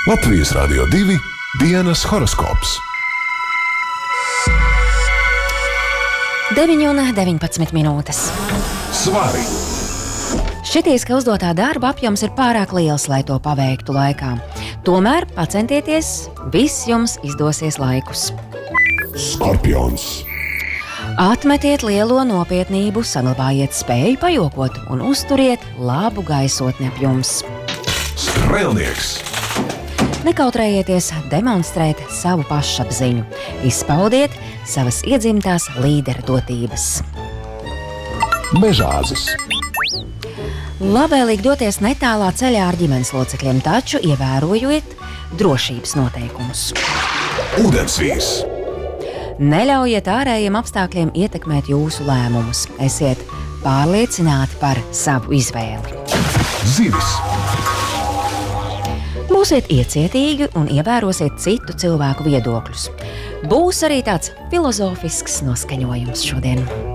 Latvijas Radio 2 dienas horoskops. 9:19 minūtes. Svari! Šķitīs, ka uzdotā darba apjoms ir pārāk liels, lai to paveiktu laikā. Tomēr pacentieties, viss jums izdosies laikus. Skorpions! Atmetiet lielo nopietnību, saglabājiet spēju pajokot un uzturiet labu gaisotni ap jums. Strēlnieks! Nekautrējieties demonstrēt savu pašapziņu, izpaudiet savas iedzimtās līdera dotības. Mežāzis! Labvēlīgi doties netālā ceļā ar ģimenes locekļiem, taču ievērojiet drošības noteikumus. Ūdensvīrs! Neļaujiet ārējiem apstākļiem ietekmēt jūsu lēmumus. Esiet pārliecināti par savu izvēli. Zivis! Būsiet iecietīgi un ievērosiet citu cilvēku viedokļus. Būs arī tāds filozofisks noskaņojums šodien.